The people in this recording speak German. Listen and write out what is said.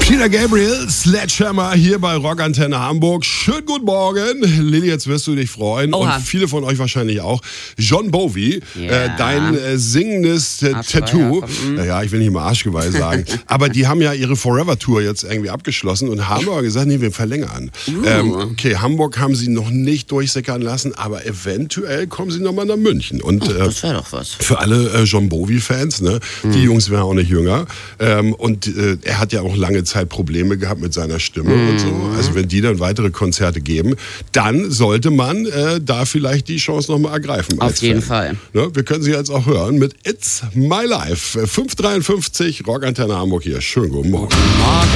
Peter Gabriel, Sledgehammer hier bei Rockantenne Hamburg. Schönen guten Morgen. Lilly, jetzt wirst du dich freuen. Oha. Und viele von euch wahrscheinlich auch. John Bowie, Ja. dein singendes Tattoo. Ja, ich will nicht mal Arschgeweih sagen. Aber die haben ja ihre Forever-Tour jetzt irgendwie abgeschlossen und haben aber gesagt, nee, wir verlängern. Okay, Hamburg haben sie noch nicht durchsickern lassen, aber eventuell kommen sie nochmal nach München. Und Das wäre doch was. für alle John Bowie-Fans, ne? Die Jungs werden auch nicht jünger. Und er hat ja auch lange Zeit Probleme gehabt mit seiner Stimme und so. Also wenn die dann weitere Konzerte geben, dann sollte man da vielleicht die Chance nochmal ergreifen. Auf jeden Fall. Ne? Wir können sie jetzt auch hören mit It's My Life. 5:53, Rockantenne Hamburg hier. Schönen guten Morgen. Morgen.